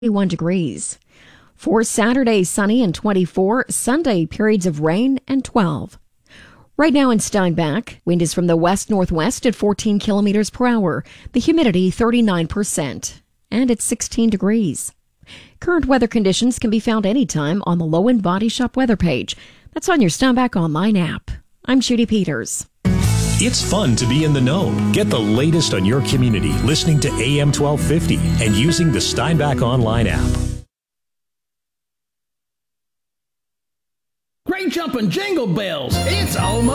1 degrees. For Saturday, sunny and 24. Sunday, periods of rain and 12. Right now in Steinbach, wind is from the west-northwest at 14 kilometers per hour. The humidity 39%. And it's 16 degrees. Current weather conditions can be found anytime on the Low End Body Shop weather page. That's on your Steinbach online app. I'm Judy Peters. It's fun to be in the know. Get the latest on your community listening to AM 1250 and using the Steinbach online app. Great jumping jingle bells. It's almost